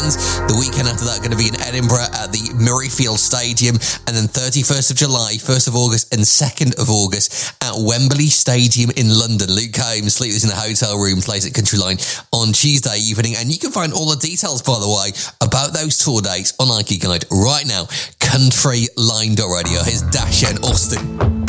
The weekend after that, going to be in Edinburgh at the Murrayfield Stadium, and then 31st of July, 1st of August, and 2nd of August at Wembley Stadium in London. Luke Combs, Sleepless in the Hotel Room, plays at Country Line on Tuesday evening, and you can find all the details, by the way, about those tour dates on Nike Guide right now. Countryline.radio. Here's Dasha and Austin.